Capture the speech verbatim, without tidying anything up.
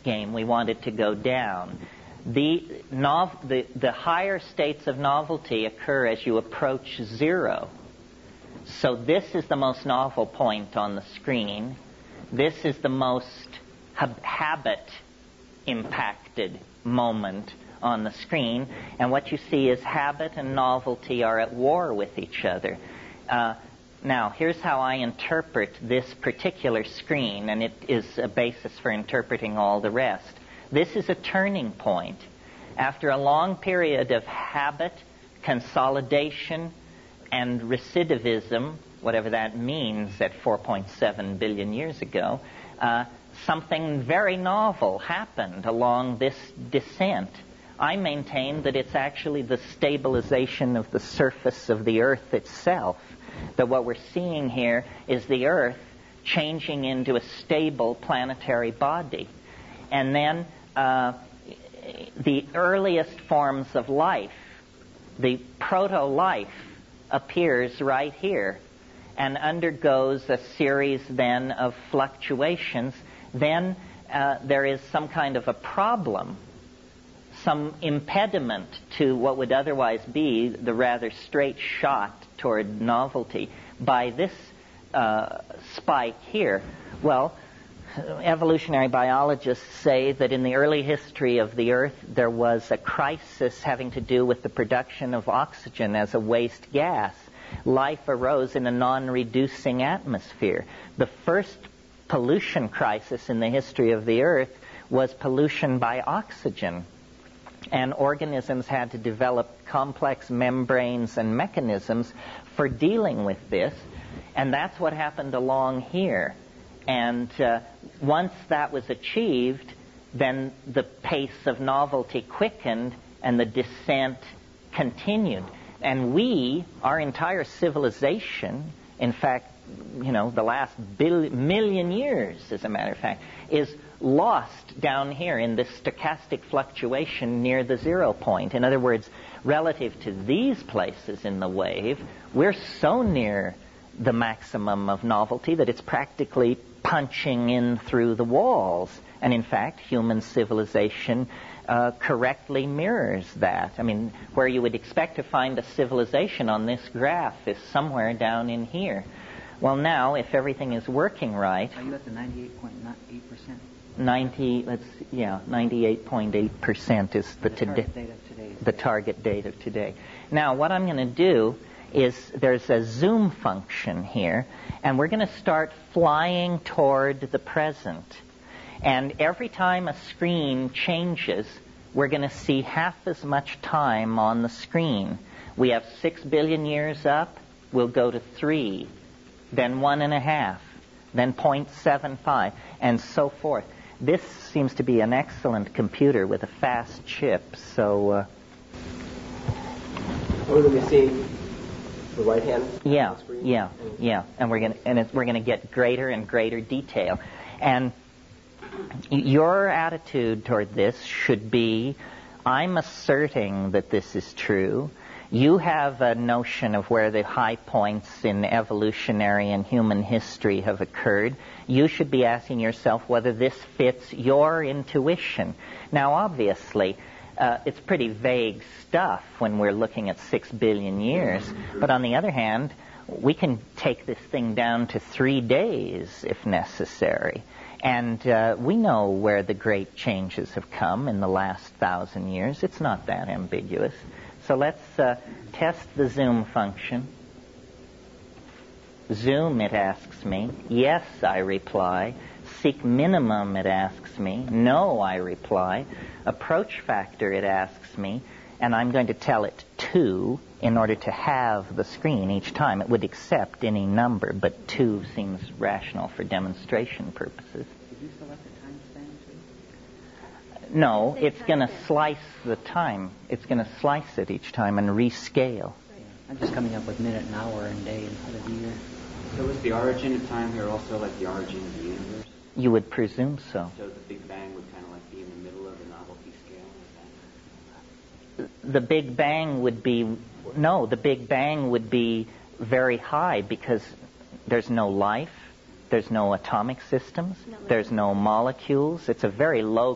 game. We want it to go down. The, nov- the, the higher states of novelty occur as you approach zero. So this is the most novel point on the screen. This is the most hab- habit-impacted moment on the screen. And what you see is habit and novelty are at war with each other. Uh, now, here's how I interpret this particular screen, and it is a basis for interpreting all the rest. This is a turning point. After a long period of habit, consolidation, and recidivism, whatever that means at four point seven billion years ago, uh, something very novel happened along this descent. I maintain that it's actually the stabilization of the surface of the Earth itself. That what we're seeing here is the Earth changing into a stable planetary body. And then uh, the earliest forms of life, the proto-life, appears right here and undergoes a series then of fluctuations. Then uh, there is some kind of a problem, some impediment to what would otherwise be the rather straight shot toward novelty by this uh, spike here. Well, evolutionary biologists say that in the early history of the Earth there was a crisis having to do with the production of oxygen as a waste gas. Life arose in a non-reducing atmosphere. The first pollution crisis in the history of the Earth was pollution by oxygen. And organisms had to develop complex membranes and mechanisms for dealing with this. And that's what happened along here. And uh, once that was achieved, then the pace of novelty quickened and the descent continued. And we, our entire civilization, in fact, you know, the last billion, million years, as a matter of fact, is lost down here in this stochastic fluctuation near the zero point. In other words, relative to these places in the wave, we're so near the maximum of novelty that it's practically punching in through the walls. And in fact, human civilization uh, correctly mirrors that. I mean, where you would expect to find a civilization on this graph is somewhere down in here. Well, now, if everything is working right... Are you at the ninety-eight point eight percent? ninety, let's, yeah, ninety-eight point eight percent is the, the today, target date of today. The target date of today. Now, what I'm going to do is there's a zoom function here, and we're going to start flying toward the present. And every time a screen changes, we're going to see half as much time on the screen. We have six billion years up, we'll go to three, then one and a half, then zero point seven five, and so forth. This seems to be an excellent computer with a fast chip, so... Uh, We're going to be seeing the right hand. Yeah, on the screen? yeah, yeah, and we're going to and it's, we're going to get greater and greater detail. And your attitude toward this should be, I'm asserting that this is true. You have a notion of where the high points in evolutionary and human history have occurred. You should be asking yourself whether this fits your intuition. Now, obviously, uh, it's pretty vague stuff when we're looking at six billion years. But on the other hand, we can take this thing down to three days if necessary. And uh, we know where the great changes have come in the last thousand years. It's not that ambiguous. So let's uh, test the zoom function. Zoom, it asks me. Yes, I reply. Seek minimum, it asks me. No, I reply. Approach factor, it asks me. And I'm going to tell it two in order to have the screen each time. It would accept any number, but two seems rational for demonstration purposes. Did you select the time span too? No, it's going to slice the time. It's going to slice it each time and rescale. Yeah. I'm just coming up with minute and hour and day instead of year. So is the origin of time here also like the origin of the universe? You would presume so. So the Big Bang would kind of like be in the middle of the novelty scale? Is that... The Big Bang would be... No, the Big Bang would be very high because there's no life, there's no atomic systems, there's no molecules. It's a very low